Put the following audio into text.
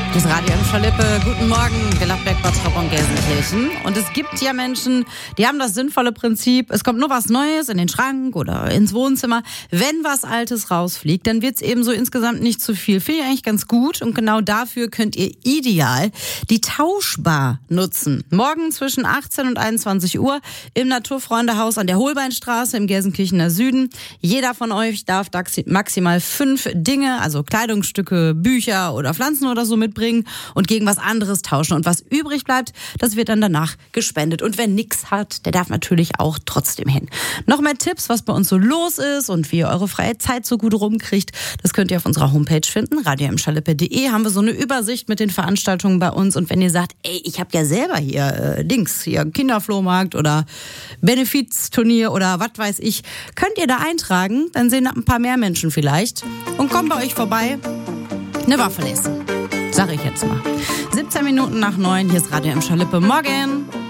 Das Radio im Schalippe. Guten Morgen, Gladbeck, Bottrop und Gelsenkirchen. Und es gibt ja Menschen, die haben das sinnvolle Prinzip, es kommt nur was Neues in den Schrank oder ins Wohnzimmer. Wenn was Altes rausfliegt, dann wird's eben so insgesamt nicht zu viel. Finde ich eigentlich ganz gut. Und genau dafür könnt ihr ideal die Tauschbar nutzen. Morgen zwischen 18 und 21 Uhr im Naturfreundehaus an der Holbeinstraße im Gelsenkirchener Süden. Jeder von euch darf maximal 5 Dinge, also Kleidungsstücke, Bücher oder Pflanzen oder so mitbringen und gegen was anderes tauschen. Und was übrig bleibt, das wird dann danach gespendet. Und wer nix hat, der darf natürlich auch trotzdem hin. Noch mehr Tipps, was bei uns so los ist und wie ihr eure freie Zeit so gut rumkriegt, das könnt ihr auf unserer Homepage finden, radioimschalippe.de. Haben wir so eine Übersicht mit den Veranstaltungen bei uns. Und wenn ihr sagt, ey, ich habe ja selber hier Kinderflohmarkt oder Benefizturnier oder was weiß ich, könnt ihr da eintragen, dann sehen ein paar mehr Menschen vielleicht und kommen bei euch vorbei, eine Waffel essen. Sag ich jetzt mal. 17 Minuten nach 9, hier ist Radio im Schalippe. Morgen!